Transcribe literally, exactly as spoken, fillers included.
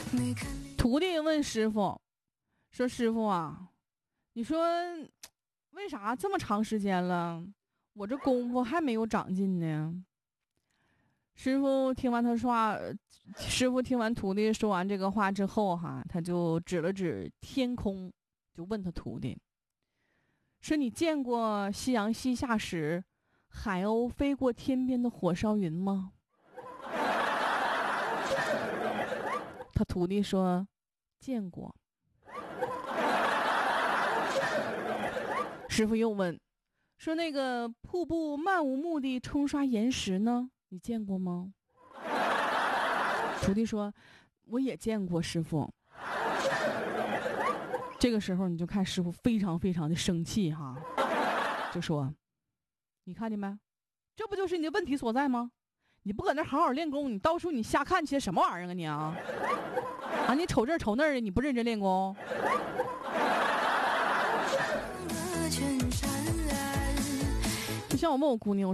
徒弟问师傅说，师傅啊，你说为啥这么长时间了，我这功夫还没有长进呢？师傅听完他说话，师傅听完徒弟说完这个话之后哈，他就指了指天空，就问他徒弟说，你见过夕阳西下时海鸥飞过天边的火烧云吗？他徒弟说见过。师傅又问说，那个瀑布漫无目的冲刷岩石呢，你见过吗？徒弟说我也见过师傅。这个时候你就看师傅非常非常的生气哈，就说你看见没，这不就是你的问题所在吗？你不搁那好好练功，你到处你瞎看些什么玩意儿啊你啊啊你瞅这瞅那儿的，你不认真练功。你像我问我姑娘